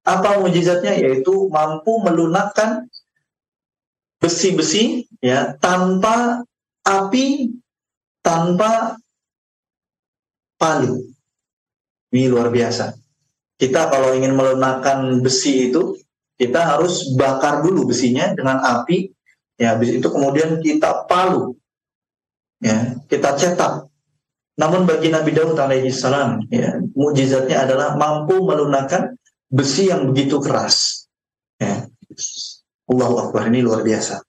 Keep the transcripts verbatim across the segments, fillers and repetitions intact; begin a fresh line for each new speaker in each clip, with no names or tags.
Apa mukjizatnya? Yaitu mampu melunakkan besi-besi ya tanpa api, tanpa palu. Ini luar biasa. Kita kalau ingin melunakkan besi itu, kita harus bakar dulu besinya dengan api. Ya, habis itu kemudian kita palu. Ya, kita cetak. Namun bagi Nabi Daud alaihi salam, ya, mukjizatnya adalah mampu melunakkan besi yang begitu keras. Ya. Allahu Akbar, ini luar biasa.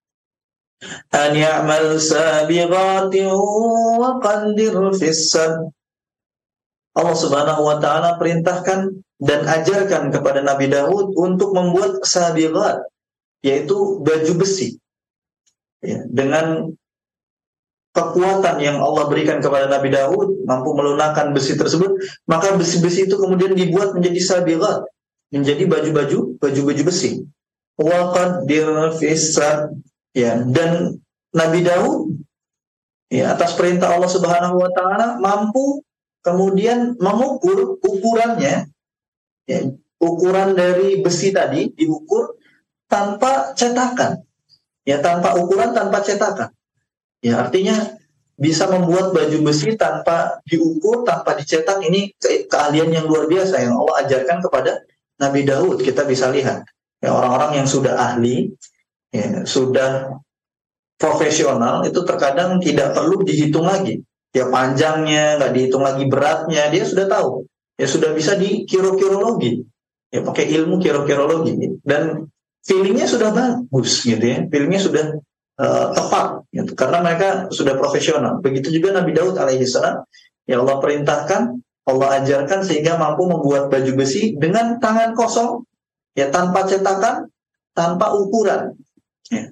An ya'mal sabighatin wa qaddir fis-sad. Allah Subhanahu wa taala perintahkan dan ajarkan kepada Nabi Daud untuk membuat sabighat, yaitu baju besi. Ya, dengan kekuatan yang Allah berikan kepada Nabi Daud, mampu melunakkan besi tersebut, maka besi-besi itu kemudian dibuat menjadi sabighat, menjadi baju-baju baju-baju besi. Wa qaddir fis-sad, ya, dan Nabi Daud ya atas perintah Allah Subhanahu wa taala mampu kemudian mengukur ukurannya, ya, ukuran dari besi tadi diukur tanpa cetakan, ya, tanpa ukuran, tanpa cetakan. Ya, artinya bisa membuat baju besi tanpa diukur, tanpa dicetak. Ini ke keahlian yang luar biasa yang Allah ajarkan kepada Nabi Daud. Kita bisa lihat, ya, orang-orang yang sudah ahli, ya, sudah profesional itu terkadang tidak perlu dihitung lagi. Ya panjangnya, nggak dihitung lagi beratnya, dia sudah tahu. Ya sudah bisa di kiro-kirologi. Ya pakai ilmu kiro-kirologi. Dan feelingnya sudah bagus gitu ya. Feelingnya sudah uh, tepat gitu. Karena mereka sudah profesional. Begitu juga Nabi Daud alaihissalam. Ya Allah perintahkan, Allah ajarkan sehingga mampu membuat baju besi dengan tangan kosong. Ya tanpa cetakan, tanpa ukuran. Ya.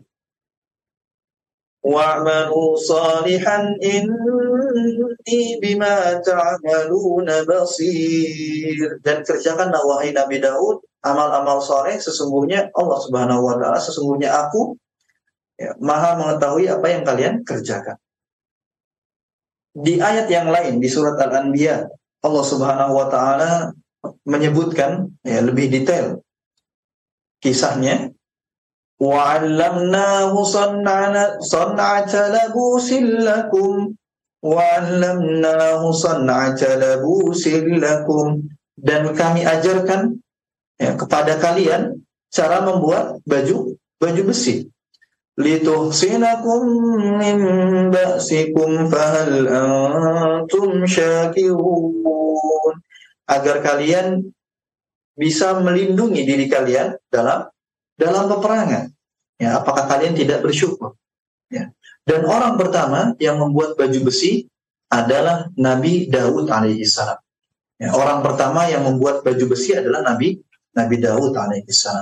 Wa'malu salihan inni bima ta'maluna basir. Dan kerjakanlah wahai Nabi Daud amal-amal saleh, sesungguhnya Allah Subhanahu wa taala, sesungguhnya aku, ya, Maha mengetahui apa yang kalian kerjakan. Di ayat yang lain di surat Al-Anbiya, Allah Subhanahu wa taala menyebutkan, ya, lebih detail kisahnya. وَعَلَّمْنَاهُ صَنْعَةَ لَبُوسٍ لَكُمْ وَعَلَّمْنَاهُ صَنْعَةَ لَبُوسٍ لَكُمْ. Dan kami ajarkan, ya, kepada kalian cara membuat baju baju besi. لِتُحْصِنَكُمْ مِنْ بَأْسِكُمْ فَهَلْ أَنْتُمْ شَاكِرُونَ. Agar kalian bisa melindungi diri kalian dalam dalam peperangan. Ya, apakah kalian tidak bersyukur? Ya. Dan orang pertama yang membuat baju besi adalah Nabi Daud alaihissalam. Ya, orang pertama yang membuat baju besi adalah Nabi Nabi Daud alaihissalam.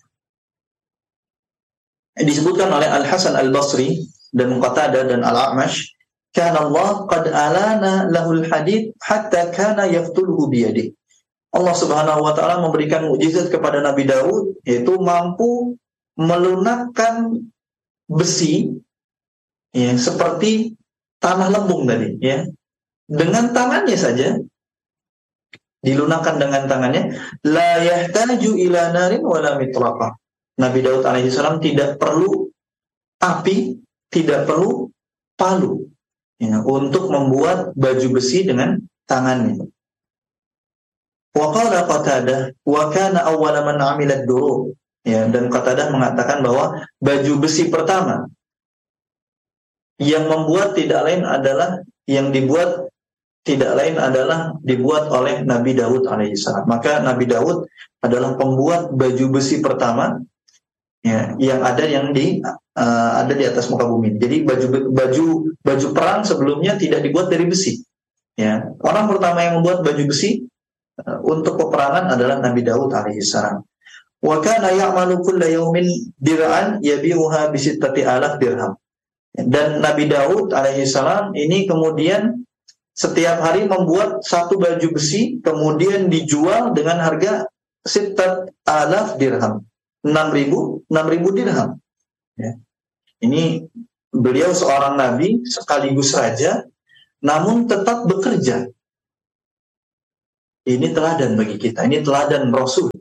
Disebutkan oleh Al-Hasan Al-Basri dan Qatadah dan Al-A'mash, "Kana Allah qad alana lahul hadid hatta kana yaftuluhu biyadihi." Allah Subhanahu wa taala memberikan mukjizat kepada Nabi Daud, yaitu mampu melunakkan besi, ya, seperti tanah lembung tadi, ya. Dengan tangannya saja, dilunakkan dengan tangannya, la yahtaju ila narin wala mitraqah. Nabi Daud alaihissalam tidak perlu api, tidak perlu palu, ya, untuk membuat baju besi dengan tangannya. Wa qala Qatadah wa kana awwala man 'amila ad-durub. Ya, dan Qatadah mengatakan bahwa baju besi pertama yang membuat tidak lain adalah yang dibuat tidak lain adalah dibuat oleh Nabi Daud alaihissalam. Maka Nabi Daud adalah pembuat baju besi pertama, ya, yang ada yang di uh, ada di atas muka bumi. Jadi baju baju baju perang sebelumnya tidak dibuat dari besi. Ya, orang pertama yang membuat baju besi untuk peperangan adalah Nabi Daud alaihissalam. Wa kana ya'malu kulla yawmin dir'an yabi'uha bi sittati alaf dirham. Dan Nabi Daud alaihissalam ini kemudian setiap hari membuat satu baju besi, kemudian dijual dengan harga sittat alaf dirham, enam ribu dirham. Ya. Ini beliau seorang nabi sekaligus raja, namun tetap bekerja. Ini teladan bagi kita, ini teladan Rasul.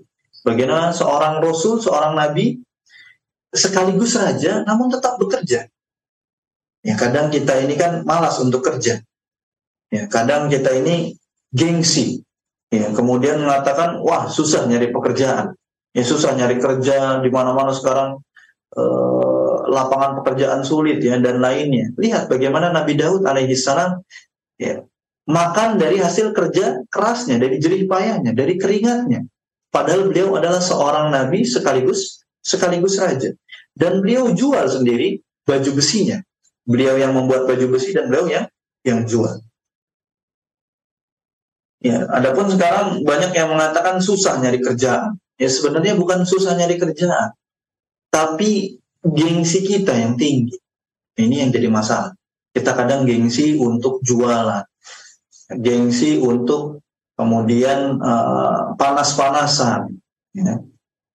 Bagaimana seorang rasul, seorang nabi sekaligus raja namun tetap bekerja. Ya, kadang kita ini kan malas untuk kerja. Ya, kadang kita ini gengsi. Ya, kemudian mengatakan, wah susah nyari pekerjaan. Ya, susah nyari kerja di mana-mana sekarang, eh, lapangan pekerjaan sulit ya dan lainnya. Lihat bagaimana Nabi Daud alaihissalam ya, makan dari hasil kerja kerasnya, dari jerih payahnya, dari keringatnya. Padahal beliau adalah seorang nabi sekaligus sekaligus raja. Dan beliau jual sendiri baju besinya. Beliau yang membuat baju besi dan beliau yang yang jual. Ya, adapun sekarang banyak yang mengatakan susah nyari kerjaan. Ya sebenarnya bukan susah nyari kerjaan, tapi gengsi kita yang tinggi. Ini yang jadi masalah. Kita kadang gengsi untuk jualan, gengsi untuk kemudian uh, panas-panasan. Ya.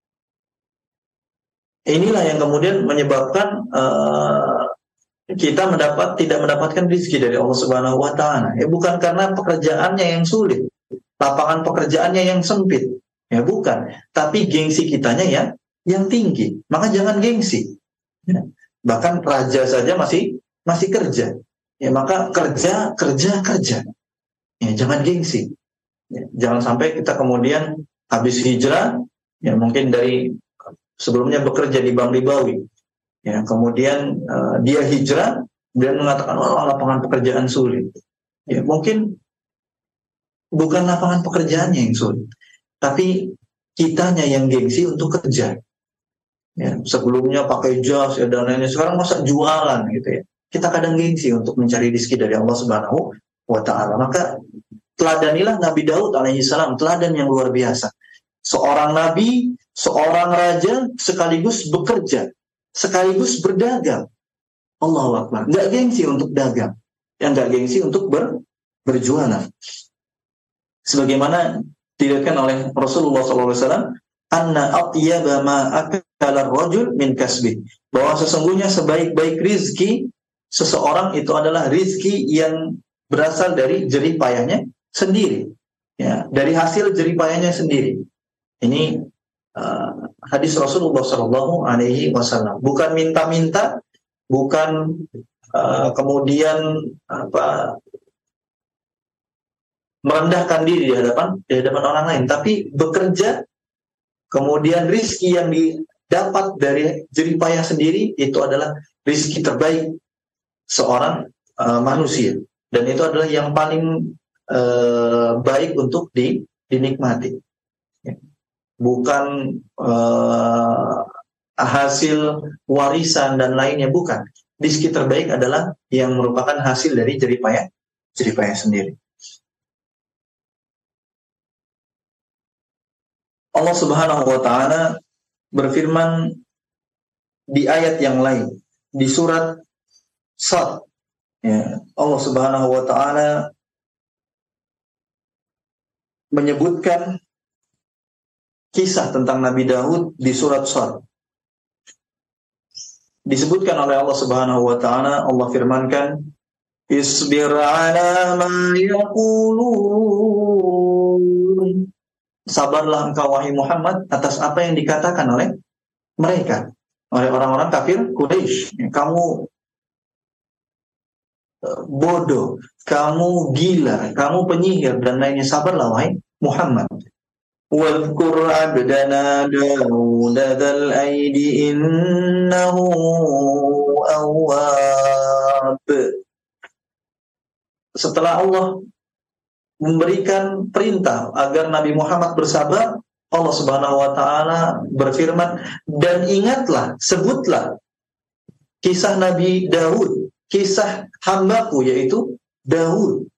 Inilah yang kemudian menyebabkan uh, kita mendapat tidak mendapatkan rezeki dari Allah Subhanahu wa taala. Ya bukan karena pekerjaannya yang sulit, lapangan pekerjaannya yang sempit. Ya bukan, tapi gengsi kitanya ya yang tinggi. Maka jangan gengsi. Ya. Bahkan raja saja masih masih kerja. Ya maka kerja kerja kerja. Ya jangan gengsi. Ya, jangan sampai kita kemudian habis hijrah, ya mungkin dari sebelumnya bekerja di Bank Ribawi. Ya, kemudian uh, dia hijrah dan mengatakan, oh, lapangan pekerjaan sulit. Ya, mungkin bukan lapangan pekerjaannya yang sulit, tapi kitanya yang gengsi untuk kerja. Ya, sebelumnya pakai jas ya, dan lainnya, sekarang masa jualan gitu ya. Kita kadang gengsi untuk mencari rezeki dari Allah Subhanahu wa taala. Maka teladanilah Nabi Daud alaihissalam, teladan yang luar biasa. Seorang nabi, seorang raja sekaligus bekerja, sekaligus berdagang. Allahu Akbar. Nggak gengsi untuk dagang. Yang nggak gengsi untuk ber, berjualan. Sebagaimana diriwayatkan oleh Rasulullah shallallahu alaihi wasallam, anna atyaba ma akala rajul min kasbi. Bahwa sesungguhnya sebaik-baik rizki seseorang itu adalah rizki yang berasal dari jerih payahnya sendiri. Ya, dari hasil jerih payahnya sendiri. Ini uh, hadis Rasulullah shallallahu alaihi wasallam. Bukan minta-minta, bukan uh, kemudian apa merendahkan diri di hadapan di hadapan orang lain, tapi bekerja, kemudian rizki yang didapat dari jerih payah sendiri itu adalah rizki terbaik seorang uh, manusia, dan itu adalah yang paling uh, baik untuk di, dinikmati. Bukan uh, hasil warisan dan lainnya, bukan. Rizki terbaik adalah yang merupakan hasil dari jerih payah, jerih payah sendiri. Allah Subhanahu wa taala berfirman di ayat yang lain, di surat Sad. Ya, Allah Subhanahu wa taala menyebutkan kisah tentang Nabi Daud di surat Sad. Disebutkan oleh Allah Subhanahu wa taala, Allah firmankan, "Isbir 'ala ma yaqulun." Sabarlah engkau wahai Muhammad atas apa yang dikatakan oleh mereka, oleh orang-orang kafir Quraisy. Kamu bodoh, kamu gila, kamu penyihir dan lainnya. Sabarlah wahai Muhammad. Wadhkur abdana Dawud dzal aidi innahu awwab. Setelah Allah memberikan perintah agar Nabi Muhammad bersabar, Allah Subhanahu wa taala berfirman, dan ingatlah, sebutlah kisah Nabi Daud, kisah hambaku yaitu Daud.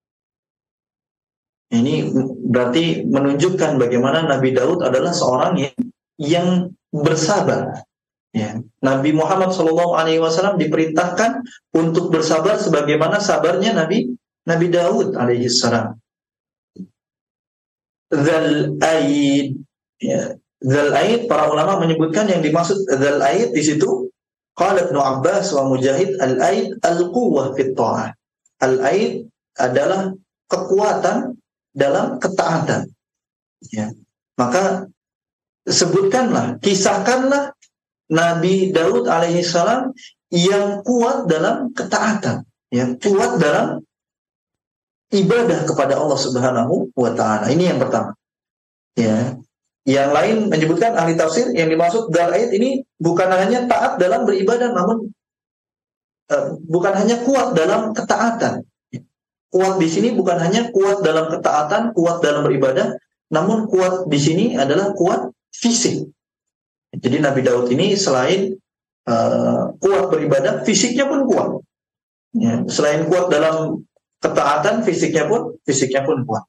Ini berarti menunjukkan bagaimana Nabi Daud adalah seorang yang, yang bersabar. Ya. Nabi Muhammad shallallahu alaihi wasallam diperintahkan untuk bersabar sebagaimana sabarnya Nabi Nabi Daud alaihi salam. Dzal aid, ya. Dzal aid, para ulama menyebutkan yang dimaksud dzal aid di situ, qala Ibnu Abbas wa Mujahid, al aid al quwwah fit ta'ah. Al aid adalah kekuatan dalam ketaatan. Ya. Maka sebutkanlah, kisahkanlah Nabi Daud alaihi salam yang kuat dalam ketaatan, yang kuat dalam ibadah kepada Allah Subhanahu wa taala. Ini yang pertama. Ya. Yang lain menyebutkan ahli tafsir yang dimaksud dalam ayat ini bukan hanya taat dalam beribadah, namun uh, bukan hanya kuat dalam ketaatan. Kuat di sini bukan hanya kuat dalam ketaatan, kuat dalam beribadah, namun kuat di sini adalah kuat fisik. Jadi Nabi Daud ini selain uh, kuat beribadah, fisiknya pun kuat. Ya, selain kuat dalam ketaatan, fisiknya pun fisiknya pun kuat.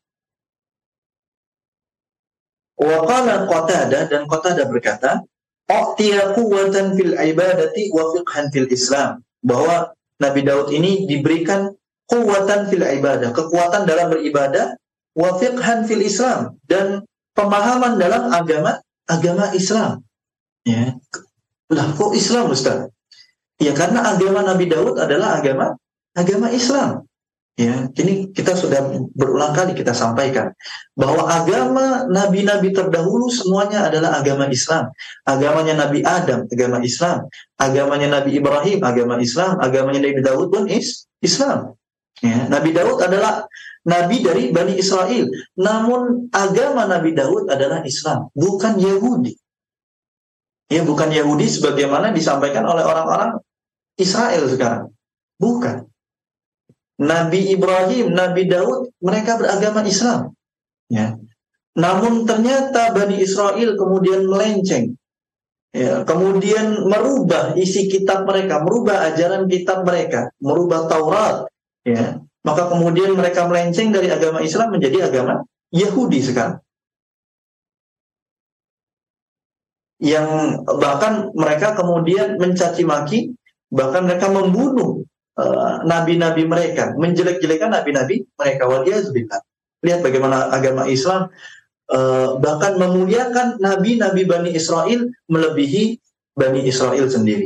Wa qala Qatadah, dan Qatadah berkata, "A'tiya quwwatan fil ibadati wa fiqhan fil Islam." Bahwa Nabi Daud ini diberikan quwwatan fil ibadah, kekuatan dalam beribadah, wa fiqhan fil Islam, dan pemahaman dalam agama agama Islam. Ya. Lah kok Islam, Ustaz? Ya karena agama Nabi Daud adalah agama agama Islam. Ya, ini kita sudah berulang kali kita sampaikan bahwa agama nabi-nabi terdahulu semuanya adalah agama Islam. Agamanya Nabi Adam, agama Islam. Agamanya Nabi Ibrahim, agama Islam. Agamanya Nabi Daud pun is Islam. Ya, Nabi Daud adalah nabi dari Bani Israel. Namun agama Nabi Daud adalah Islam, bukan Yahudi. Ya, bukan Yahudi sebagaimana disampaikan oleh orang-orang Israel sekarang. Bukan. Nabi Ibrahim, Nabi Daud, mereka beragama Islam. Ya. Namun ternyata Bani Israel kemudian melenceng. Ya. Kemudian merubah isi kitab mereka, merubah ajaran kitab mereka, merubah Taurat. Ya. Maka kemudian mereka melenceng dari agama Islam menjadi agama Yahudi sekarang. Yang bahkan mereka kemudian mencaci maki, bahkan mereka membunuh nabi-nabi mereka, menjelek-jelekan nabi-nabi mereka. Waliyahzubillah. Lihat bagaimana agama Islam uh, bahkan memuliakan nabi-nabi Bani Israel melebihi Bani Israel sendiri.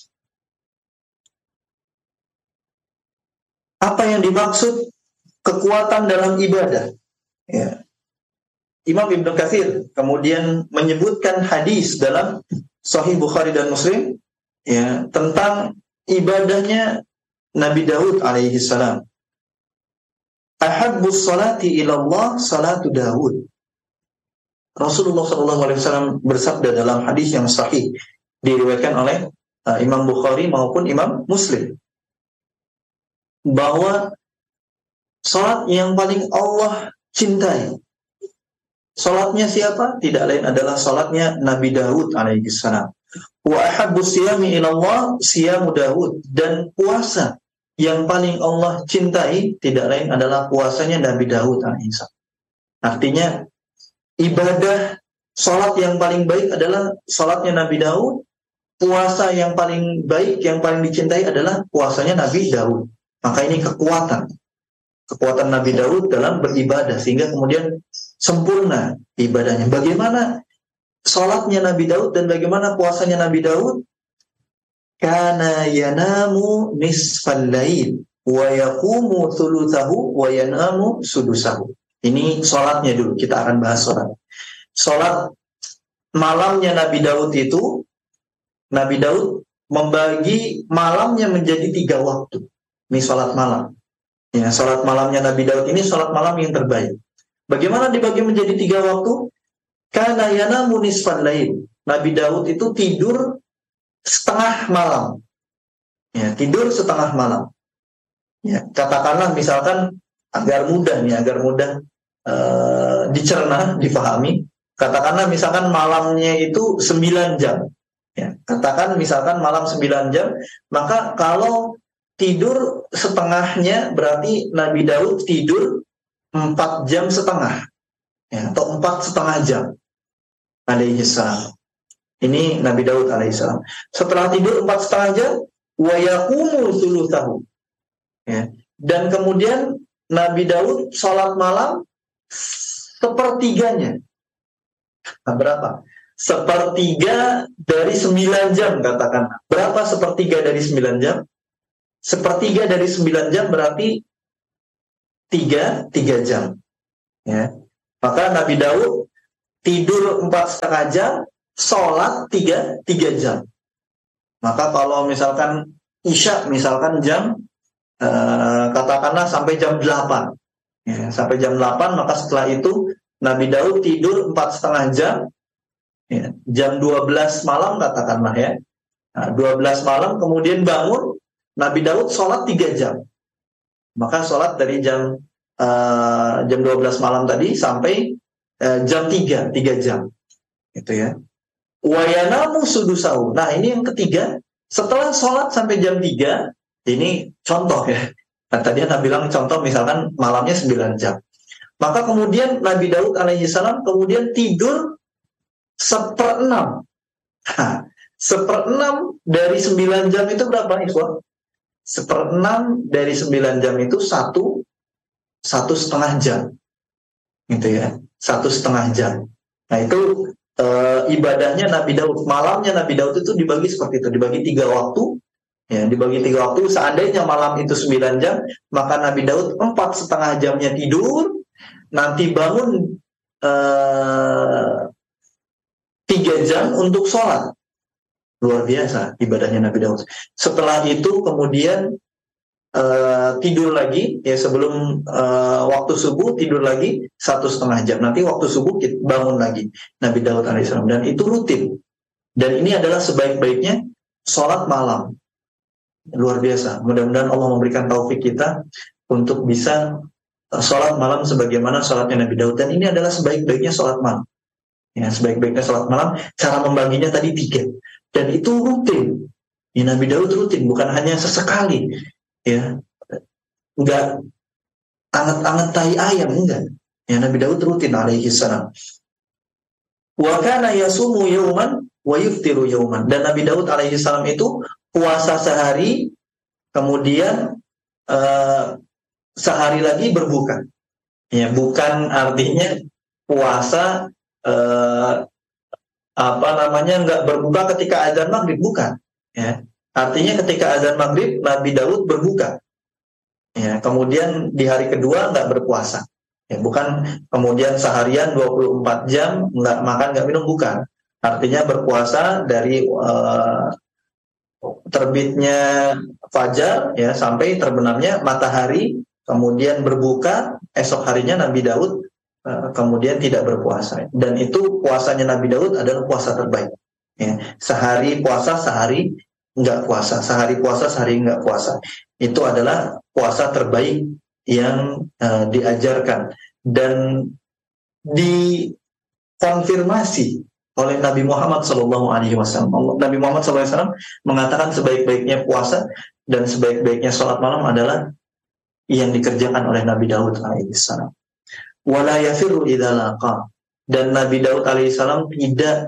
Apa yang dimaksud kekuatan dalam ibadah? Ya. Imam Ibnu Katsir kemudian menyebutkan hadis dalam Sahih Bukhari dan Muslim, ya, tentang ibadahnya Nabi Daud alaihi salam. Ahabbus salati ilallah salatu Daud. Rasulullah sallallahu alaihi wasallam bersabda dalam hadis yang sahih diriwayatkan oleh uh, Imam Bukhari maupun Imam Muslim, bahwa salat yang paling Allah cintai, salatnya siapa? Tidak lain adalah salatnya Nabi Daud alaihi salam. Wa ahabbus siyami ilallah siyamu Daud, dan puasa yang paling Allah cintai tidak lain adalah puasanya Nabi Daud alaihissalam. Artinya ibadah salat yang paling baik adalah salatnya Nabi Daud, puasa yang paling baik, yang paling dicintai adalah puasanya Nabi Daud. Maka ini kekuatan kekuatan Nabi Daud dalam beribadah sehingga kemudian sempurna ibadahnya. Bagaimana salatnya Nabi Daud dan bagaimana puasanya Nabi Daud? Kana yanamu nisfal lail wa yaqumu thuluthahu wa yanamu sudusahu. Ini salatnya dulu, kita akan bahas salat. Salat malamnya Nabi Daud itu, Nabi Daud membagi malamnya menjadi tiga waktu. Ini salat malam. Ya, salat malamnya Nabi Daud ini salat malam yang terbaik. Bagaimana dibagi menjadi tiga waktu? Kana yanamu nisfal lail. Nabi Daud itu tidur setengah malam, ya, tidur setengah malam. Ya, katakanlah misalkan agar mudah nih, agar mudah uh, dicerna, difahami. Katakanlah misalkan malamnya itu sembilan jam. Ya, katakan misalkan malam sembilan jam, maka kalau tidur setengahnya berarti Nabi Daud tidur empat jam setengah, ya, atau empat setengah jam. Alaihissalam. Ini Nabi Daud alaihissalam. Setelah tidur empat setengah jam, wa yaqumu thuluthahu. Ya. Dan kemudian Nabi Daud sholat malam sepertiganya. Nah, berapa? Sepertiga dari sembilan jam katakan. Berapa sepertiga dari sembilan jam? Sepertiga dari sembilan jam berarti tiga, tiga jam. Ya. Maka Nabi Daud tidur empat setengah jam, sholat tiga tiga jam. Maka kalau misalkan Isya, misalkan jam eh, katakanlah sampai jam delapan, ya, sampai jam delapan, maka setelah itu Nabi Daud tidur empat setengah jam, ya, jam dua belas malam katakanlah ya, nah, dua belas malam kemudian bangun, Nabi Daud sholat tiga jam. Maka sholat dari jam uh, jam dua belas malam tadi sampai uh, jam tiga, tiga jam. Gitu ya. Wayanamu sudusahu. Nah, ini yang ketiga, setelah sholat sampai jam tiga, ini contoh ya. Nah, tadi Anda bilang contoh misalkan malamnya sembilan jam. Maka kemudian Nabi Daud alaihi salam kemudian tidur seperenam. Nah, seperenam dari sembilan jam itu berapa, Ikhwan? Seperenam dari sembilan jam itu satu satu setengah jam, gitu ya, satu setengah jam. Nah itu e, ibadahnya Nabi Daud, malamnya Nabi Daud itu dibagi seperti itu, dibagi tiga waktu, ya, dibagi tiga waktu. Seandainya malam itu sembilan jam, maka Nabi Daud empat setengah jamnya tidur, nanti bangun e, tiga jam untuk sholat. Luar biasa ibadahnya Nabi Daud. Setelah itu kemudian uh, tidur lagi, ya sebelum uh, waktu subuh tidur lagi satu setengah jam. Nanti waktu subuh kita bangun lagi Nabi Daud alaihissalam, dan itu rutin. Dan ini adalah sebaik-baiknya sholat malam. Luar biasa. Mudah-mudahan Allah memberikan taufik kita untuk bisa uh, sholat malam sebagaimana sholatnya Nabi Daud. Dan ini adalah sebaik-baiknya sholat malam. Ya, sebaik-baiknya sholat malam. Cara membaginya tadi tiga. Dan itu rutin. Ya, Nabi Daud rutin, bukan hanya sesekali. Ya, enggak anget-anget tai ayam, enggak. Ya, Nabi Daud rutin alaihi salam. Wa kana yasumu yauman wa yuftiru yauman. Dan Nabi Daud alaihi salam itu puasa sehari, kemudian uh, sehari lagi berbuka. Ya, bukan artinya puasa uh, apa namanya nggak berbuka ketika azan maghrib, bukan, ya. Artinya ketika azan maghrib Nabi Daud berbuka, ya, kemudian di hari kedua nggak berpuasa, ya, bukan kemudian seharian dua puluh empat jam nggak makan nggak minum, bukan. Artinya berpuasa dari uh, terbitnya fajar, ya, sampai terbenamnya matahari, kemudian berbuka, esok harinya Nabi Daud kemudian tidak berpuasa. Dan itu puasanya Nabi Daud adalah puasa terbaik, ya. Sehari puasa, sehari nggak puasa, sehari puasa, sehari nggak puasa. Itu adalah puasa terbaik yang uh, diajarkan dan dikonfirmasi oleh Nabi Muhammad shallallahu alaihi wasallam. Nabi Muhammad shallallahu alaihi wasallam mengatakan sebaik-baiknya puasa dan sebaik-baiknya sholat malam adalah yang dikerjakan oleh Nabi Daud alaihi salam. Wala yafiru idza laqa. Dan Nabi Daud alaihissalam tidak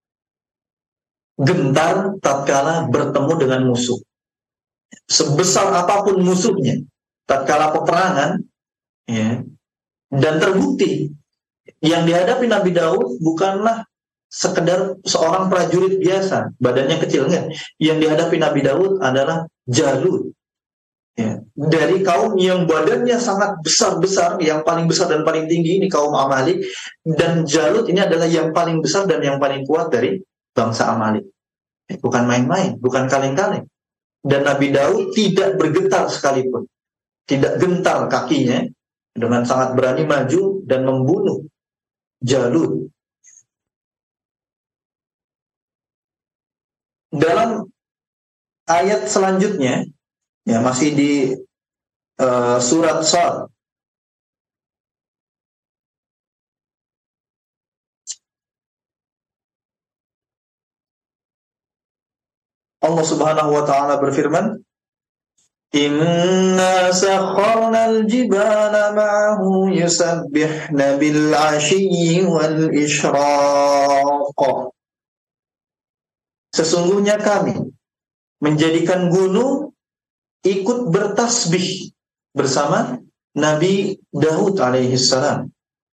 gentar tatkala bertemu dengan musuh. Sebesar apapun musuhnya, tatkala peperangan, ya, dan terbukti yang dihadapi Nabi Daud bukanlah sekedar seorang prajurit biasa, badannya kecil, enggak. Yang dihadapi Nabi Daud adalah Jalut. Ya, dari kaum yang badannya sangat besar-besar, yang paling besar dan paling tinggi ini kaum Amalek, dan Jalut ini adalah yang paling besar dan yang paling kuat dari bangsa Amalek. Bukan main-main, bukan kaleng-kaleng. Dan Nabi Daud tidak bergetar sekalipun, tidak gentar kakinya, dengan sangat berani maju dan membunuh Jalut. Dalam ayat selanjutnya, ya, masih di uh, surat Shad. Allah Subhanahu wa taala berfirman, "Inna sakharna al-jibala ma'ahu yusabbihna bil 'ashiyyi wal ishraq." Sesungguhnya kami menjadikan gunung ikut bertasbih bersama Nabi Daud alaihi salam.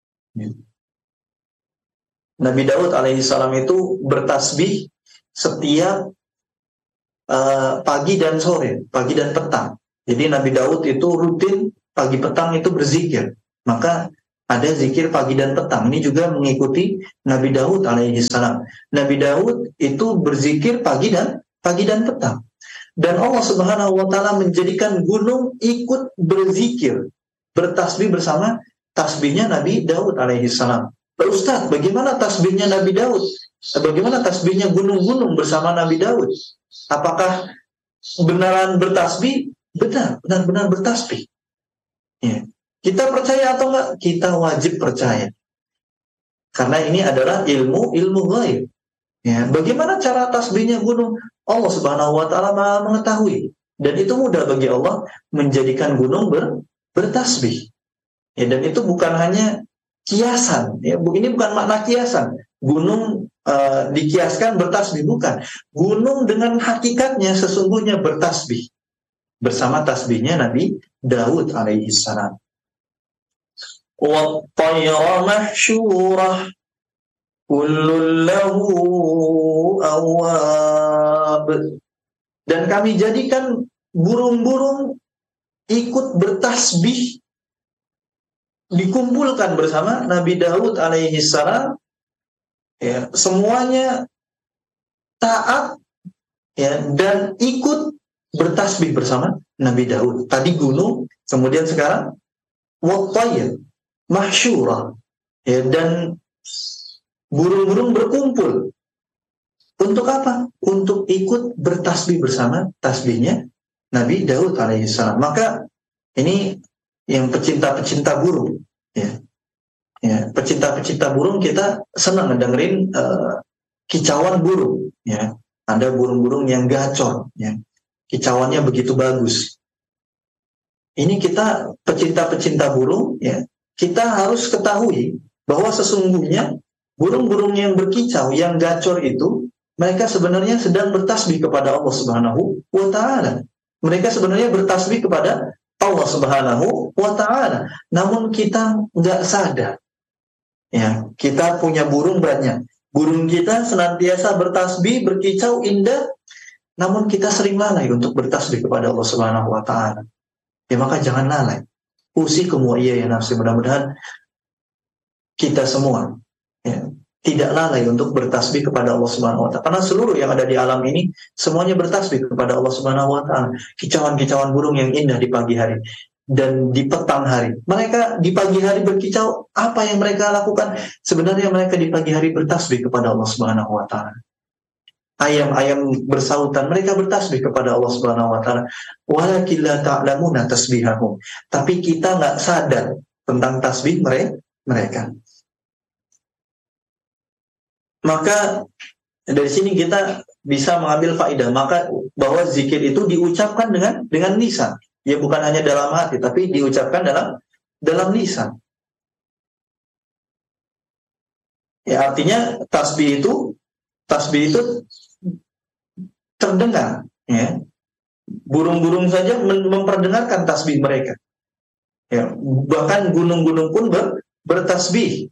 Nabi Daud alaihi salam itu bertasbih setiap uh, pagi dan sore, pagi dan petang. Jadi Nabi Daud itu rutin pagi petang itu berzikir. Maka Ada zikir pagi dan petang. Ini juga mengikuti Nabi Daud alaihi salam. Nabi Daud itu berzikir pagi dan pagi dan petang. Dan Allah Subhanahu wa taala menjadikan gunung ikut berzikir, bertasbih bersama tasbihnya Nabi Daud alaihi salam. Ustaz, bagaimana tasbihnya Nabi Daud? Bagaimana tasbihnya gunung-gunung bersama Nabi Daud? Apakah benaran bertasbih? Benar, benar-benar bertasbih. Ya. Kita percaya atau enggak? Kita wajib percaya. Karena ini adalah ilmu ilmu ghaib. Ya, bagaimana cara tasbihnya gunung? Allah Subhanahu wa taala Maha mengetahui. Dan itu mudah bagi Allah menjadikan gunung ber, bertasbih. Ya, dan itu bukan hanya kiasan, ya, ini bukan makna kiasan. Gunung uh, dikiaskan bertasbih, bukan. Gunung dengan hakikatnya sesungguhnya bertasbih bersama tasbihnya Nabi Daud alaihi salam. Wat-tayra mahsyurah kullun lahu awwab. Dan kami jadikan burung-burung ikut bertasbih, dikumpulkan bersama Nabi Daud alaihi salam, ya, semuanya taat, ya, dan ikut bertasbih bersama Nabi Daud. Tadi gunung, kemudian sekarang wat-tayr mahsyurah, ya, dan burung-burung berkumpul. Untuk apa? Untuk ikut bertasbih bersama tasbihnya Nabi Daud alaihi salam. Maka ini yang pecinta-pecinta burung, ya, ya, pecinta-pecinta burung kita senang dengerin uh, kicauan burung, ya. Ada burung-burung yang gacor, ya, kicauannya begitu bagus. Ini kita pecinta-pecinta burung, ya, kita harus ketahui bahwa sesungguhnya burung-burung yang berkicau, yang gacor itu, mereka sebenarnya sedang bertasbih kepada Allah Subhanahu wa taala. Mereka sebenarnya bertasbih kepada Allah Subhanahu wa taala. Namun kita nggak sadar. Ya, kita punya burung banyak. Burung kita senantiasa bertasbih, berkicau indah, namun kita sering lalai untuk bertasbih kepada Allah Subhanahu wa taala. Ya, maka jangan lalai. Usikum wa iyaya nafsi, mudah-mudahan kita semua, ya, tidak lalai untuk bertasbih kepada Allah Subhanahu wa taala. Karena seluruh yang ada di alam ini semuanya bertasbih kepada Allah Subhanahu wa taala. Kicauan-kicauan burung yang indah di pagi hari dan di petang hari. Mereka di pagi hari berkicau, apa yang mereka lakukan? Sebenarnya mereka di pagi hari bertasbih kepada Allah Subhanahu wa taala. Ayam-ayam bersautan, mereka bertasbih kepada Allah Subhanahu wa taala. Walakin la ta'lamuna tasbihahum. Tapi kita nggak sadar tentang tasbih mereka. Maka dari sini kita bisa mengambil faedah, maka bahwa zikir itu diucapkan dengan dengan lisan. Ya, bukan hanya dalam hati, tapi diucapkan dalam dalam lisan. Ya, artinya tasbih itu tasbih itu terdengar, ya. Burung-burung saja memperdengarkan tasbih mereka. Ya, bahkan gunung-gunung pun ber, bertasbih.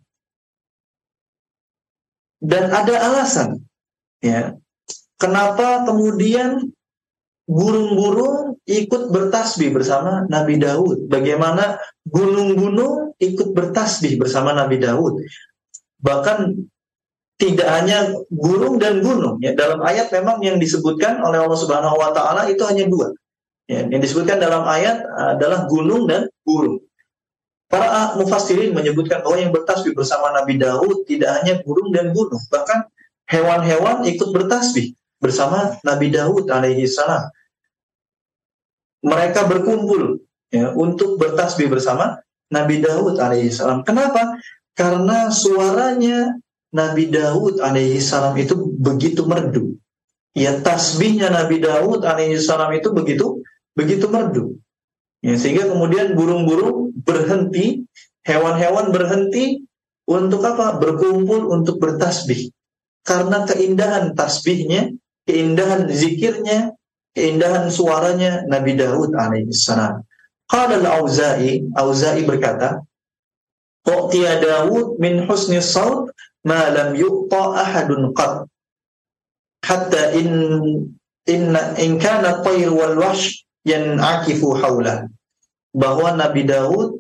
Dan ada alasan, ya, kenapa kemudian burung-burung ikut bertasbih bersama Nabi Daud. Bagaimana gunung-gunung ikut bertasbih bersama Nabi Daud. Bahkan tidak hanya burung dan gunung, ya, dalam ayat memang yang disebutkan oleh Allah Subhanahu wa taala itu hanya dua. Ya, yang disebutkan dalam ayat adalah gunung dan burung. Para mufassirin menyebutkan bahwa yang bertasbih bersama Nabi Daud tidak hanya burung dan gunung, bahkan hewan-hewan ikut bertasbih bersama Nabi Daud alaihi salam. Mereka berkumpul, ya, untuk bertasbih bersama Nabi Daud alaihi salam. Kenapa? Karena suaranya Nabi Daud alaihi salam itu begitu merdu. Ya, tasbihnya Nabi Daud alaihi salam itu begitu begitu merdu. Ya, sehingga kemudian burung-burung berhenti, hewan-hewan berhenti untuk apa? Berkumpul untuk bertasbih. Karena keindahan tasbihnya, keindahan zikirnya, keindahan suaranya Nabi Daud alaihi salam. Qala al-Auza'i, Auza'i berkata, "U'tiya Daud min husni saut ma lam yu'ta ahadun qat. Hatta in inna in kana at-tayr wal wahsh yan'akifu hawla." Bahwa Nabi Daud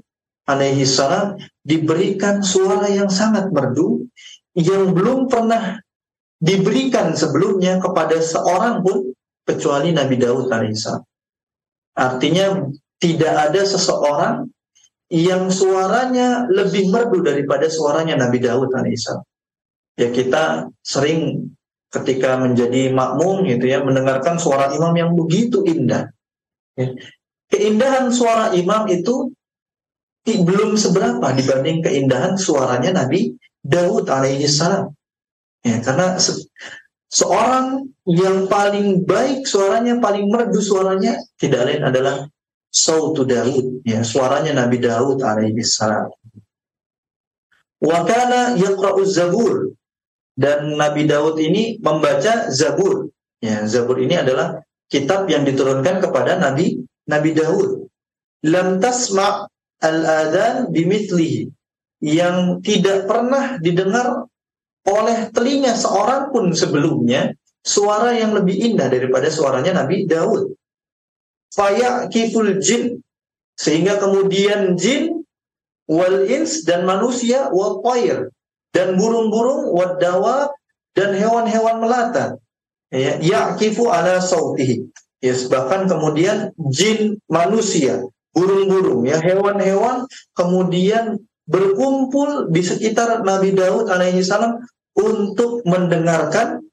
alaihi salam diberikan suara yang sangat merdu yang belum pernah diberikan sebelumnya kepada seorang pun kecuali Nabi Daud alaihissalam. Artinya tidak ada seseorang yang suaranya lebih merdu daripada suaranya Nabi Daud alaihissalam. Ya, kita sering ketika menjadi makmum gitu ya, mendengarkan suara imam yang begitu indah. Ya. Keindahan suara imam itu belum seberapa dibanding keindahan suaranya Nabi Daud alaihissalam. Ya, karena se- seorang yang paling baik suaranya, paling merdu suaranya tidak lain adalah sautu Daud, ya, suaranya Nabi Daud alaihissalam. Wa kana yaqra'u Zabur, dan Nabi Daud ini membaca Zabur. Ya, Zabur ini adalah kitab yang diturunkan kepada Nabi Nabi Daud. Lam tasma' al-adhan bimithlihi, yang tidak pernah didengar oleh telinga seorang pun sebelumnya suara yang lebih indah daripada suaranya Nabi Daud. Fayaqiful jin, sehingga kemudian jin wal ins, dan manusia, wal tayr, dan burung-burung, wad dawab, dan hewan-hewan melata, ya, yaqifu ala sautihi. Yes, bahkan kemudian jin, manusia, burung-burung, ya, hewan-hewan kemudian berkumpul di sekitar Nabi Daud alaihi salam untuk mendengarkan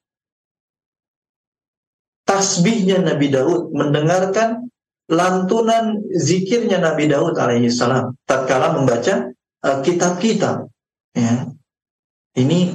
tasbihnya Nabi Daud, mendengarkan lantunan zikirnya Nabi Daud alaihi salam tatkala membaca uh, kitab-kitab. Ya. Ini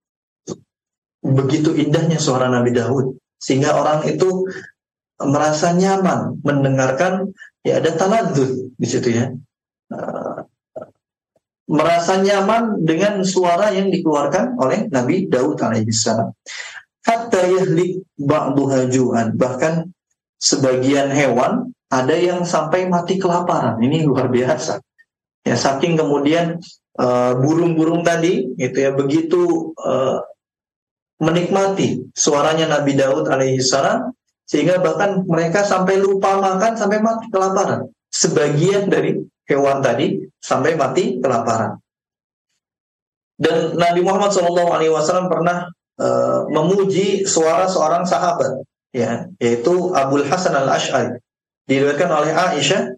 begitu indahnya suara Nabi Daud sehingga orang itu merasa nyaman mendengarkan, ya, ada taladzuz di situ, ya. Uh, merasa nyaman dengan suara yang dikeluarkan oleh Nabi Daud alaihi salam. Hatta yahlik ba'duha ju'an, bahkan sebagian hewan ada yang sampai mati kelaparan. Ini luar biasa. Ya, saking kemudian uh, burung-burung tadi gitu ya begitu uh, menikmati suaranya Nabi Daud alaihi salam sehingga bahkan mereka sampai lupa makan, sampai mati kelaparan. Sebagian dari hewan tadi sampai mati kelaparan. Dan Nabi Muhammad shallallahu alaihi wasallam pernah uh, memuji suara seorang sahabat, ya, yaitu Abul Hasan al-Ash'ari. Diriwayatkan oleh Aisyah,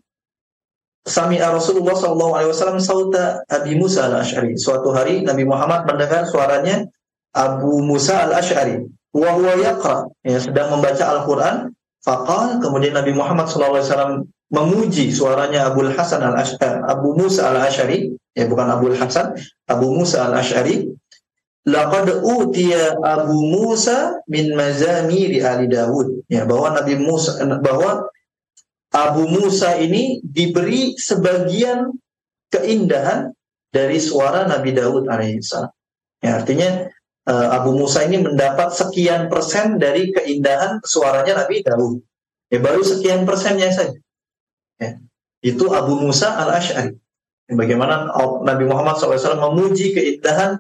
sami'a Rasulullah shallallahu alaihi wasallam sauta Abi Musa al-Ash'ari. Suatu hari Nabi Muhammad mendengar suaranya Abu Musa al-Ash'ari, wa huwa yaqra, ya, sedang membaca Al-Qur'an. Faqal, kemudian Nabi Muhammad shallallahu alaihi wasallam memuji suaranya Abu Hasan al-Ash'ari, Abu Musa al-Ash'ari, ya, bukan Abu Hasan, Abu Musa al-Ash'ari. Laqad utiya Abu Musa min mazamiri ali Dawud, ya, bahwa Nabi Musa, bahwa Abu Musa ini diberi sebagian keindahan dari suara Nabi Daud alaihissalam. Ya, artinya Abu Musa ini mendapat sekian persen dari keindahan suaranya Nabi Daud. Ya, baru sekian persennya saja. Ya, itu Abu Musa al-Ash'ari. Bagaimana Nabi Muhammad shallallahu alaihi wasallam memuji keindahan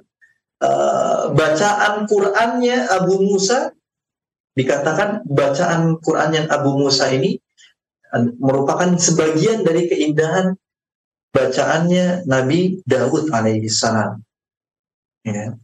uh, bacaan Qur'annya Abu Musa. Dikatakan bacaan Qur'annya Abu Musa ini merupakan sebagian dari keindahan bacaannya Nabi Daud alaihi salam. Ya.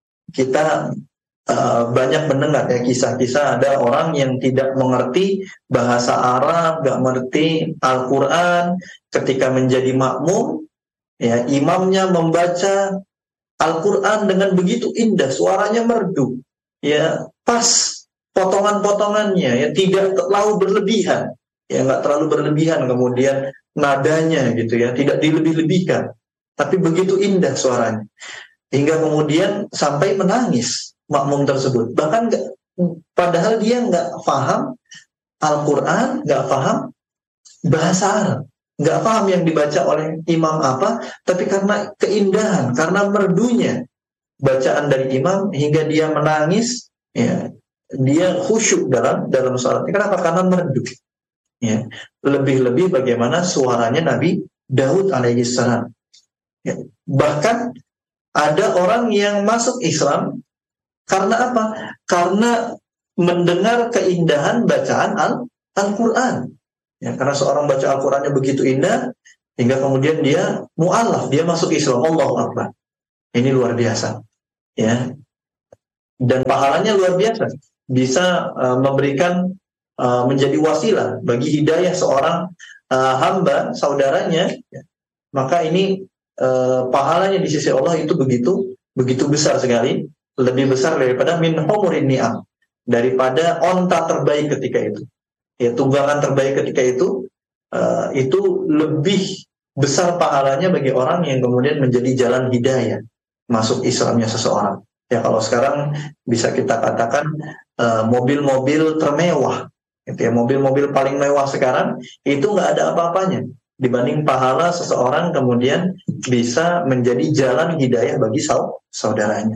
Kita uh, banyak mendengar, ya, kisah-kisah ada orang yang tidak mengerti bahasa Arab, gak mengerti Al-Quran, ketika menjadi makmum, ya, imamnya membaca Al-Quran dengan begitu indah, suaranya merdu, ya, pas potongan-potongannya, ya, tidak terlalu berlebihan, ya, nggak terlalu berlebihan, kemudian nadanya gitu, ya, tidak dilebih-lebihkan, tapi begitu indah suaranya. Hingga kemudian sampai menangis makmum tersebut. Bahkan gak, padahal dia nggak paham Al-Quran, nggak paham bahasa Arab, nggak paham yang dibaca oleh imam apa, tapi karena keindahan, karena merdunya bacaan dari imam hingga dia menangis, ya, dia khusyuk dalam dalam salatnya. Kenapa? Karena merdu. Ya, lebih-lebih bagaimana suaranya Nabi Daud alaihissalam. Ya, bahkan ada orang yang masuk Islam karena apa? Karena mendengar keindahan bacaan Al- Al-Quran. Ya, karena seorang baca Al-Qurannya begitu indah, hingga kemudian dia mu'alaf, dia masuk Islam. Allahu Akbar. Ini luar biasa, ya. Dan pahalanya luar biasa, bisa uh, memberikan uh, menjadi wasilah bagi hidayah seorang uh, hamba saudaranya, ya. Maka ini uh, pahalanya di sisi Allah itu begitu begitu besar sekali, lebih besar daripada min humurin ni'am, daripada onta terbaik ketika itu. Ya, tunggangan terbaik ketika itu uh, itu lebih besar pahalanya bagi orang yang kemudian menjadi jalan hidayah masuk Islamnya seseorang. Ya, kalau sekarang bisa kita katakan uh, mobil-mobil termewah, gitu ya, mobil-mobil paling mewah sekarang itu nggak ada apa-apanya dibanding pahala seseorang kemudian bisa menjadi jalan hidayah bagi saudaranya.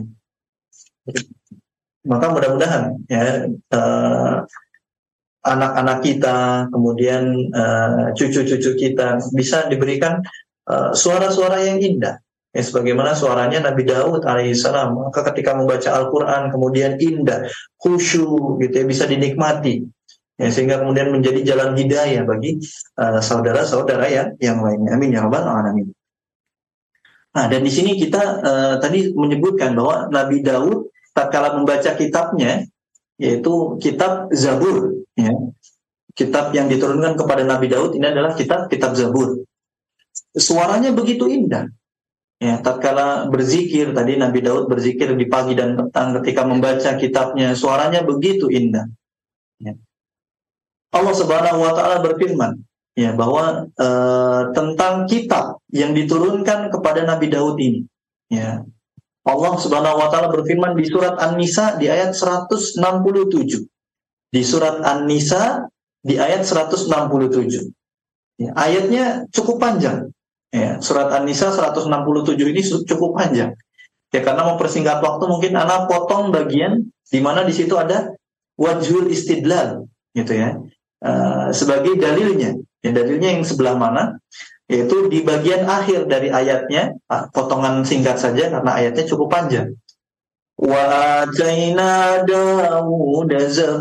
Maka mudah-mudahan ya uh, anak-anak kita, kemudian uh, cucu-cucu kita bisa diberikan uh, suara-suara yang indah. Ya, sebagaimana suaranya Nabi Daud alaihissalam, maka ketika membaca Al-Quran kemudian indah, khusyuk, gitu ya, bisa dinikmati. Ya, sehingga kemudian menjadi jalan hidayah bagi uh, saudara-saudara yang yang lainnya. Amin ya rabbal alamin. Nah, dan di sini kita uh, tadi menyebutkan bahwa Nabi Daud tatkala membaca kitabnya, yaitu kitab Zabur, ya. Kitab yang diturunkan kepada Nabi Daud ini adalah kitab kitab Zabur. Suaranya begitu indah. Ya, tatkala berzikir, tadi Nabi Daud berzikir di pagi dan petang ketika membaca kitabnya, suaranya begitu indah. Ya. Allah Subhanahu wa taala berfirman, ya, bahwa uh, tentang kitab yang diturunkan kepada Nabi Daud ini, ya. Allah Subhanahu wa taala berfirman di surat An-Nisa di ayat seratus enam puluh tujuh. Di surat An-Nisa di ayat seratus enam puluh tujuh. Ya, ayatnya cukup panjang. Ya, surat An-Nisa seratus enam puluh tujuh ini cukup panjang. Ya, karena mempersingkat waktu mungkin anak potong bagian di mana di situ ada wajhul istidlal, gitu ya. Uh, sebagai dalilnya, ya, dalilnya yang sebelah mana, yaitu di bagian akhir dari ayatnya, potongan singkat saja karena ayatnya cukup panjang. Wa ataina Dawuda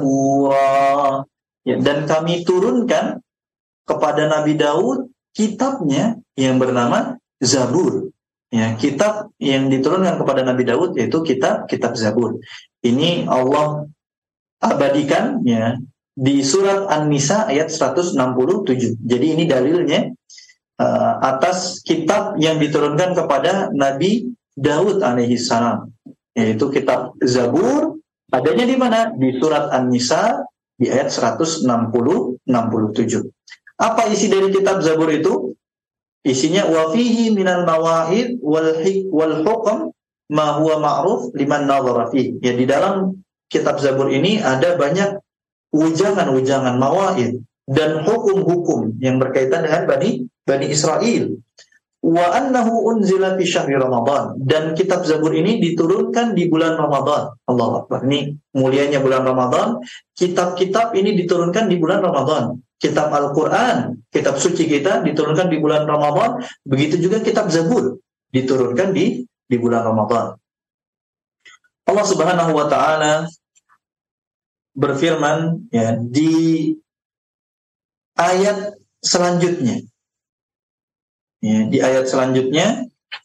zabura, ya, dan kami turunkan kepada Nabi Daud kitabnya yang bernama Zabur, ya, kitab yang diturunkan kepada Nabi Daud yaitu kitab kitab Zabur. Ini Allah abadikan, ya, di surat An-Nisa ayat seratus enam puluh tujuh. Jadi ini dalilnya uh, atas kitab yang diturunkan kepada Nabi Daud alaihi salam, yaitu kitab Zabur. Adanya di mana? Di surat An-Nisa di ayat seratus enam puluh enam puluh tujuh. Apa isi dari kitab Zabur itu? Isinya wa fihi minal mawa'id wal hik wal hukm ma huwa ma'ruf liman nadhara fi. Ya, di dalam kitab Zabur ini ada banyak ujangan-ujangan, mawaid, dan hukum-hukum yang berkaitan dengan Bani Bani Israel. Wa annahu unzila fi syahri Ramadan, dan kitab Zabur ini diturunkan di bulan Ramadan. Allahu Akbar. Ini mulianya bulan Ramadan. Kitab-kitab ini diturunkan di bulan Ramadan. Kitab Al-Quran, kitab suci kita diturunkan di bulan Ramadan. Begitu juga kitab Zabur diturunkan di di bulan Ramadan. Allah Subhanahu wa taala berfirman, ya, di ayat selanjutnya, ya, di ayat selanjutnya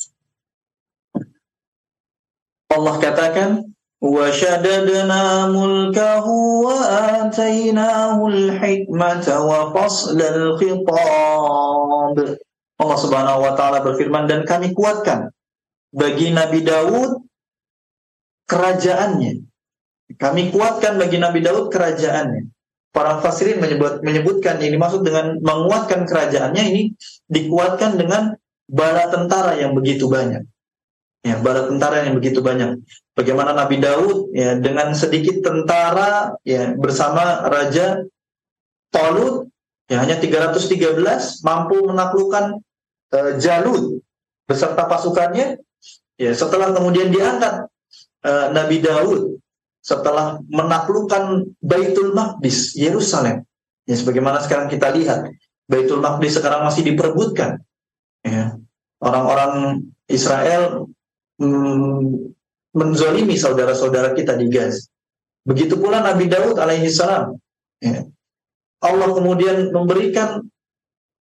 Allah katakan wa syadadna mulkahu wa atainahu al-hikmata wa faslal khitab. Allah Subhanahu wa taala berfirman, dan kami kuatkan bagi Nabi Daud kerajaannya. Kami kuatkan bagi Nabi Daud kerajaannya. Para mufassirin menyebut, menyebutkan ini maksud dengan menguatkan kerajaannya ini dikuatkan dengan bala tentara yang begitu banyak. Ya, bala tentara yang begitu banyak. Bagaimana Nabi Daud, ya, dengan sedikit tentara, ya, bersama Raja Talut, ya, hanya tiga ratus tiga belas mampu menaklukkan uh, Jalut beserta pasukannya. Ya, setelah kemudian diangkat uh, Nabi Daud setelah menaklukkan Baitul Maqdis, Yerusalem. Ya, sebagaimana sekarang kita lihat, Baitul Maqdis sekarang masih diperebutkan. Ya, orang-orang Israel mm, menzalimi saudara-saudara kita di Gaza. Begitu pula Nabi Daud alaihi salam. Ya. Allah kemudian memberikan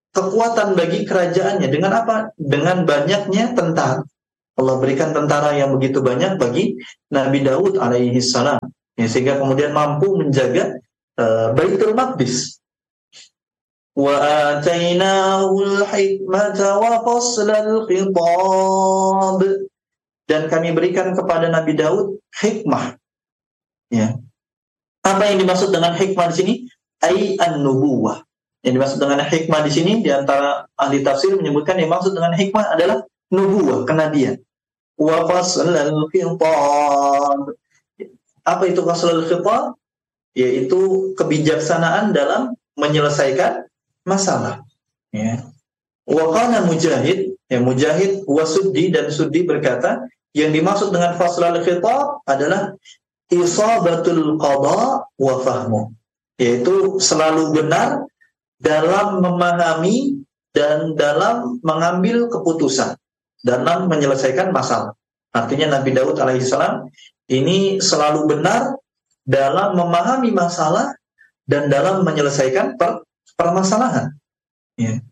kekuatan bagi kerajaannya. Dengan apa? Dengan banyaknya tentara. Allah berikan tentara yang begitu banyak bagi Nabi Daud alaihi salam, ya, sehingga kemudian mampu menjaga uh, Baitul Maqdis. Wa atainahul hikmata wa faslal khitab. Dan kami berikan kepada Nabi Daud hikmah. Ya. Apa yang dimaksud dengan hikmah di sini? Ai an-nubuwah. Yang dimaksud dengan hikmah di sini, di antara ahli tafsir menyebutkan yang maksud dengan hikmah adalah nubuwah, kenabian. Wa faslal khitab. Apa itu faslal khitab? Yaitu kebijaksanaan dalam menyelesaikan masalah. Ya. Wa qala Mujahid, ya, Mujahid wa Suddi, dan Suddi berkata, yang dimaksud dengan faslal khitab adalah isabatul qada wa fahmu, yaitu selalu benar dalam memahami dan dalam mengambil keputusan dalam menyelesaikan masalah. Artinya Nabi Daud alaihissalam ini selalu benar dalam memahami masalah dan dalam menyelesaikan per permasalahan. Ya.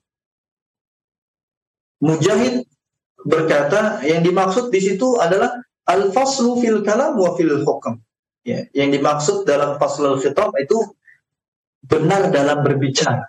Mujahid berkata yang dimaksud di situ adalah al-faslu fil kalam wa fil hukm. Ya, yang dimaksud dalam faslul khitab itu benar dalam berbicara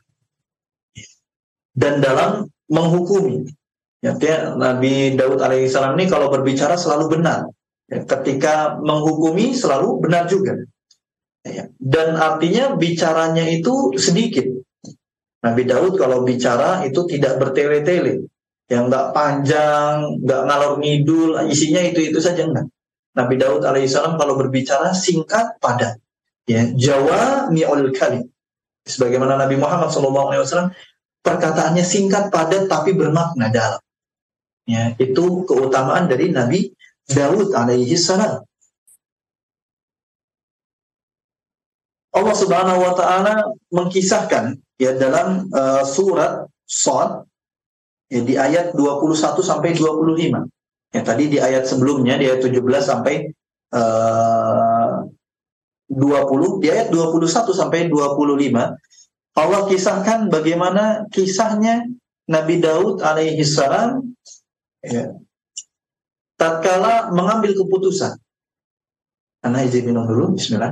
dan dalam menghukumi. Ya, Nabi Daud alaihissalam ini kalau berbicara selalu benar. Ya, ketika menghukumi selalu benar juga. Ya, dan artinya bicaranya itu sedikit. Nabi Daud kalau bicara itu tidak bertele-tele, yang nggak panjang, nggak ngalor ngidul, isinya itu-itu saja enggak. Nabi Daud alaihissalam kalau berbicara singkat padat. Ya, jawami'ul kalim. Sebagaimana Nabi Muhammad shallallahu alaihi wasallam perkataannya singkat padat tapi bermakna dalam. Ya, itu keutamaan dari Nabi Daud alaihi salam. Allah Subhanahu wa taala mengkisahkan ya dalam uh, surat Shad ya, di ayat dua puluh satu sampai dua puluh lima. Ya, tadi di ayat sebelumnya di ayat tujuh belas sampai uh, dua puluh, di ayat dua puluh satu sampai dua puluh lima Allah kisahkan bagaimana kisahnya Nabi Daud alaihi salam ya, tatkala mengambil keputusan. Ana izin minum dulu, bismillah.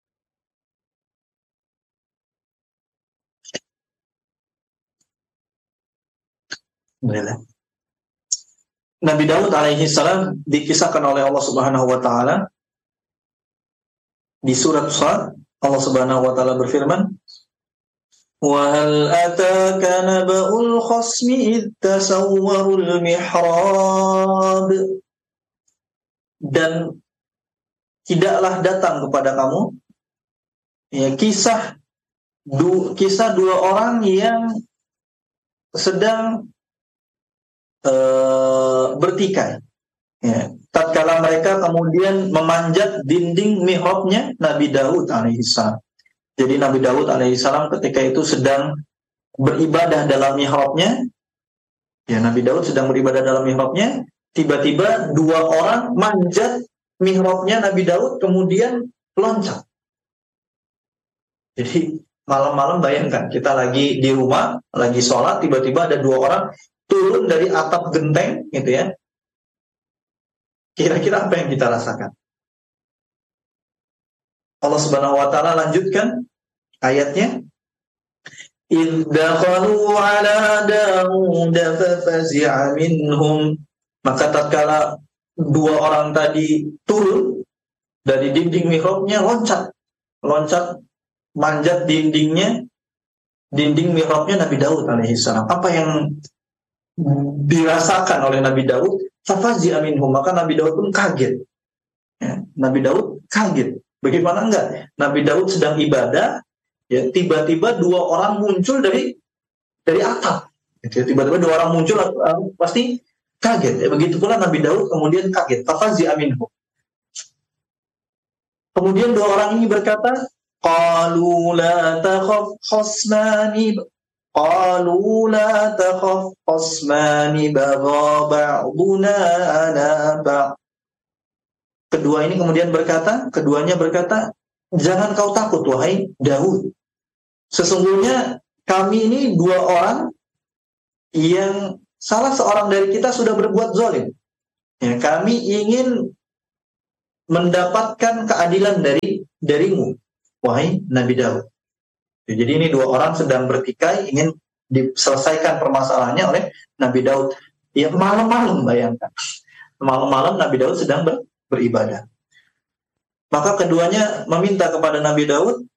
Bismillah. Nabi Daud alaihi salam dikisahkan oleh Allah Subhanahu wa taala di surat Shad. Allah Subhanahu wa taala berfirman, وَهَلْ أَتَاكَ نَبَأُ الْخَصْمِ إِذْ تَسَوَّرُوا الْمِحْرَابِ. Dan tidaklah datang kepada kamu ya, kisah du, kisah dua orang yang sedang uh, bertikai. Ya, tatkala mereka kemudian memanjat dinding mihrabnya Nabi Daud alaihissalam. Jadi Nabi Daud alaihissalam ketika itu sedang beribadah dalam mihrabnya. Ya, Nabi Daud sedang beribadah dalam mihrabnya. Tiba-tiba dua orang manjat mihrabnya Nabi Daud kemudian loncat. Jadi malam-malam bayangkan kita lagi di rumah, lagi sholat, tiba-tiba ada dua orang turun dari atap genteng, gitu ya. Kira-kira apa yang kita rasakan? Allah Subhanahu wa taala lanjutkan ayatnya, إِذْ دَخَلُوا عَلَى دَاوُودَ فَفَزِعَ مِنْهُمْ. Maka tatkala dua orang tadi turun dari dinding mihrabnya, loncat, loncat, manjat dindingnya, dinding mihrabnya Nabi Daud alaihissalam. Apa yang dirasakan oleh Nabi Daud? فَفَزِعَ مِنْهُمْ. Maka Nabi Daud pun kaget. Ya, Nabi Daud kaget. Bagaimana enggak? Nabi Daud sedang ibadah, ya, tiba-tiba dua orang muncul dari dari atap. Tiba-tiba dua orang muncul, uh, pasti kaget. Ya, begitu pula Nabi Daud kemudian kaget. Fafazi'a minhu. Kemudian dua orang ini berkata, qalu la takhaf khasmani qalu la takhaf khasmani bagha ba'duna ala ba'd. Kedua ini kemudian berkata, keduanya berkata, jangan kau takut wahai Daud. Sesungguhnya kami ini dua orang yang salah seorang dari kita sudah berbuat zalim. Ya, kami ingin mendapatkan keadilan dari darimu, wahai Nabi Daud. Ya, jadi ini dua orang sedang bertikai ingin diselesaikan permasalahannya oleh Nabi Daud. Ya malam-malam, bayangkan. Malam-malam Nabi Daud sedang ber, beribadah. Maka keduanya meminta kepada Nabi Daud